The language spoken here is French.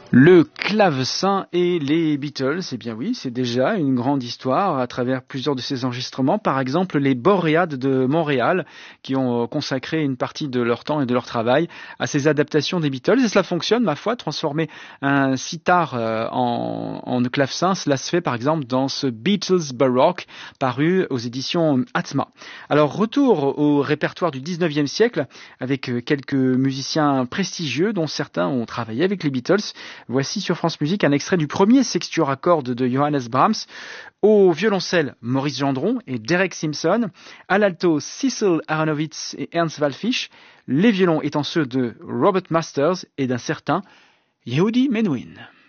Le clavecin et les Beatles, eh bien oui, c'est déjà une grande histoire à travers plusieurs de ces enregistrements. Par exemple, les Boréades de Montréal, qui ont consacré une partie de leur temps et de leur travail à ces adaptations des Beatles. Et cela fonctionne, ma foi, transformer un sitar en clavecin. Cela se fait par exemple dans ce Beatles Baroque, paru aux éditions Atma. Alors, retour au répertoire du 19e siècle, avec quelques musiciens prestigieux, dont certains ont travaillé avec les Beatles. Voici sur France Musique un extrait du premier sextuor à cordes de Johannes Brahms, au violoncelle Maurice Gendron et Derek Simpson, à l'alto Cecil Aronowitz et Ernst Wallfisch, les violons étant ceux de Robert Masters et d'un certain Yehudi Menuhin.